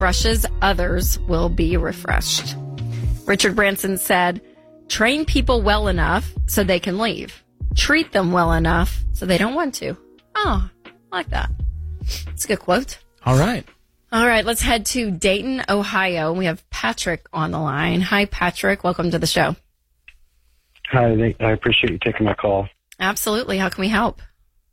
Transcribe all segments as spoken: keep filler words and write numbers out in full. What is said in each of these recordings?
refreshes others will be refreshed. Richard Branson said, train people well enough so they can leave. Treat them well enough so they don't want to. Oh, I like that. It's a good quote. All right. All right, let's head to Dayton, Ohio. We have Patrick on the line. Hi, Patrick. Welcome to the show. Hi, I appreciate you taking my call. Absolutely. How can we help?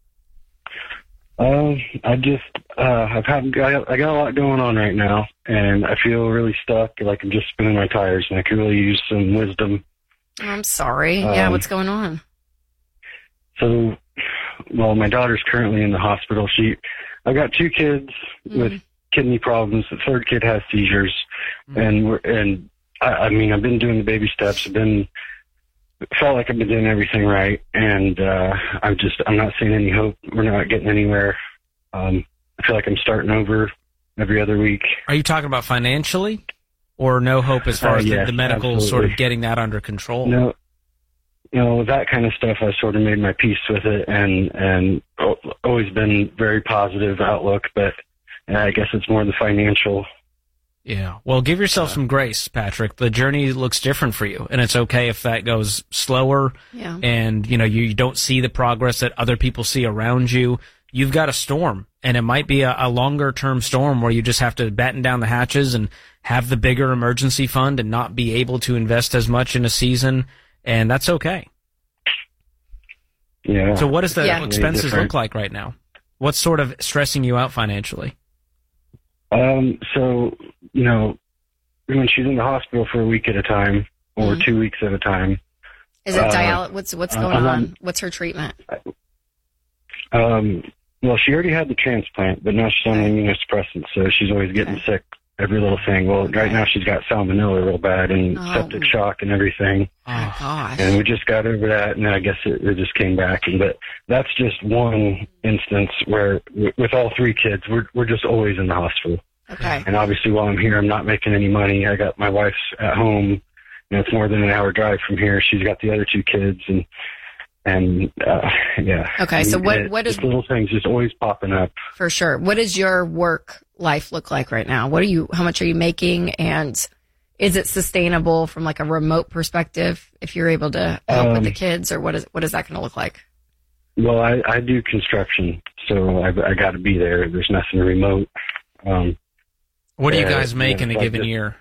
Um, I just, uh, I've had, I got a lot going on right now, and I feel really stuck, like I'm just spinning my tires, and I could really use some wisdom. I'm sorry. Um, yeah, what's going on? So, well, my daughter's currently in the hospital. She, I've got two kids mm. with kidney problems. The third kid has seizures, mm. and we're, and I, I mean, I've been doing the baby steps. I've been, felt like I've been doing everything right, and uh, I'm just, I'm not seeing any hope. We're not getting anywhere. Um, I feel like I'm starting over every other week. Are you talking about financially, or no hope as far uh, as yes, the, the medical absolutely. sort of getting that under control? No, you know, that kind of stuff, I sort of made my peace with it, and and always been very positive outlook, but I guess it's more the financial. Yeah. Well, give yourself some grace, Patrick. The journey looks different for you, and it's okay if that goes slower. Yeah. And, you know, you, you don't see the progress that other people see around you. You've got a storm, and it might be a, a longer-term storm where you just have to batten down the hatches and have the bigger emergency fund and not be able to invest as much in a season, and that's okay. Yeah. So what does the yeah. expenses look like right now? What's sort of stressing you out financially? Um, so, you know, when she's in the hospital for a week at a time or mm-hmm. two weeks at a time. Is it uh, dial? What's what's going uh, on? What's her treatment? Um, well, she already had the transplant, but now she's on okay. immunosuppressants, so she's always getting okay. sick, every little thing. Well, okay. right now she's got salmonella real bad and oh. septic shock and everything. Oh, gosh. And we just got over that, and I guess it, it just came back. And but that's just one instance where, w- with all three kids, we're we're just always in the hospital. Okay. And obviously, while I'm here, I'm not making any money. I got my wife's at home. You know, it's more than an hour drive from here. She's got the other two kids, and and uh, yeah. Okay. So what it, what is just little things just always popping up? For sure. What does your work life look like right now? What are you? How much are you making? And is it sustainable from like a remote perspective? If you're able to help um, with the kids, or what is what is that going to look like? Well, I, I do construction, so I, I got to be there. There's nothing remote. Um, what do you uh, guys make yeah, in a like given this, year?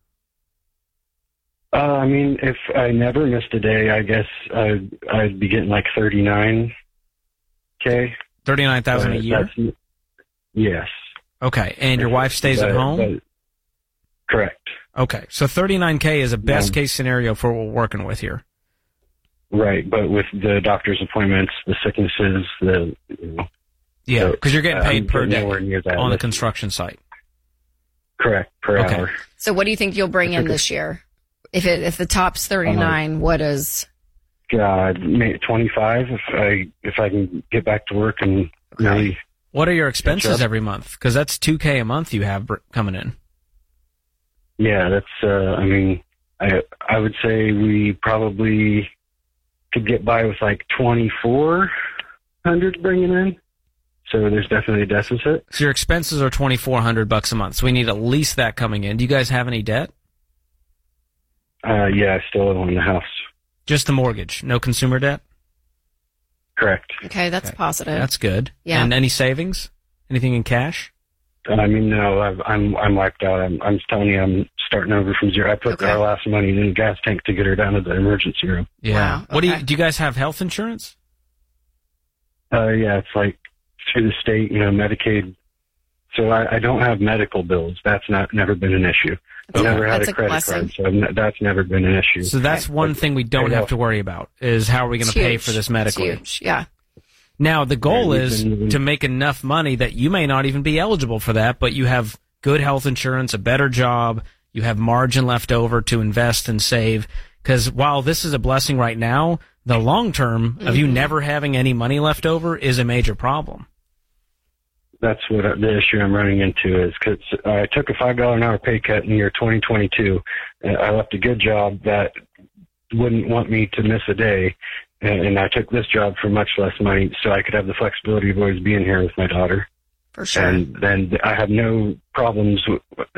Uh, I mean, if I never missed a day, I guess I'd, I'd be getting like thirty-nine K. thirty-nine thousand a year? That's, yes. Okay. And your wife stays but, at home? But, correct. Okay. So thirty-nine K is a best Um, case scenario for what we're working with here. Right. But with the doctor's appointments, the sicknesses, the, you know, Yeah, because you're getting paid I'm per day nowhere near that on the list. construction site. Correct. Per Okay. hour. So what do you think you'll bring in this year? If it if the top's thirty-nine, Uh-huh. what is? God, maybe twenty-five if I if I can get back to work and Okay. really. What are your expenses Catch up. every month? Because that's two K a month you have br- coming in. Yeah, that's. Uh, I mean, I I would say we probably could get by with like twenty-four hundred bringing in. So there's definitely a deficit. So your expenses are twenty-four hundred bucks a month. So we need at least that coming in. Do you guys have any debt? Uh, yeah, I still own the house. Just the mortgage, no consumer debt? Correct. Okay, that's Okay. positive. That's good. Yeah. And any savings? Anything in cash? I mean, no, I've, I'm I'm wiped out. I'm I'm telling you, I'm starting over from zero. I put Okay. our last money in the gas tank to get her down to the emergency room. Yeah. Wow, What do you okay. do? You guys have health insurance? Uh, yeah, it's like through the state, you know, Medicaid. So I, I don't have medical bills. That's not never been an issue. I've Okay. never had That's a a credit blessing. card, so I've ne- that's never been an issue. So that's one thing we don't I know. have to worry about is how are we going It's to pay huge. for this It's medically. huge. Yeah. Now, the goal Yeah, we've is been- to make enough money that you may not even be eligible for that, but you have good health insurance, a better job, you have margin left over to invest and save. Because while this is a blessing right now, the long term of you Mhm. never having any money left over is a major problem. That's what I- the issue I'm running into is because I took a five dollar an hour pay cut in the year twenty twenty-two. Uh, I left a good job that wouldn't want me to miss a day, and, and I took this job for much less money so I could have the flexibility of always being here with my daughter. For sure. And then I have no problems with,